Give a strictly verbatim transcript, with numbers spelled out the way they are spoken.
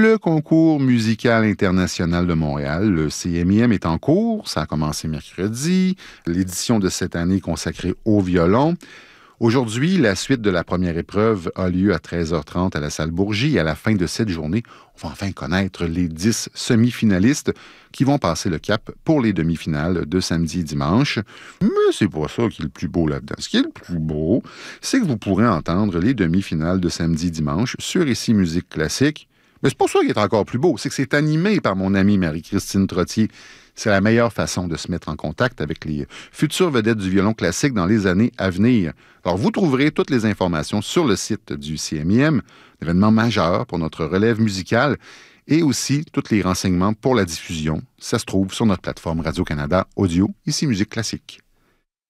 Le concours musical international de Montréal, le C M I M, est en cours. Ça a commencé mercredi. L'édition de cette année est consacrée au violon. Aujourd'hui, la suite de la première épreuve a lieu à treize heures trente à la salle Bourgie. Et à la fin de cette journée, on va enfin connaître les dix semi-finalistes qui vont passer le cap pour les demi-finales de samedi et dimanche. Mais c'est pas ça qui est le plus beau là-dedans. Ce qui est le plus beau, c'est que vous pourrez entendre les demi-finales de samedi et dimanche sur Ici Musique Classique. Mais c'est pas ça qui est encore plus beau, c'est que c'est animé par mon amie Marie-Christine Trottier. C'est la meilleure façon de se mettre en contact avec les futures vedettes du violon classique dans les années à venir. Alors, vous trouverez toutes les informations sur le site du C M I M, l'événement majeur pour notre relève musicale, et aussi tous les renseignements pour la diffusion. Ça se trouve sur notre plateforme Radio-Canada Audio, Ici Musique Classique.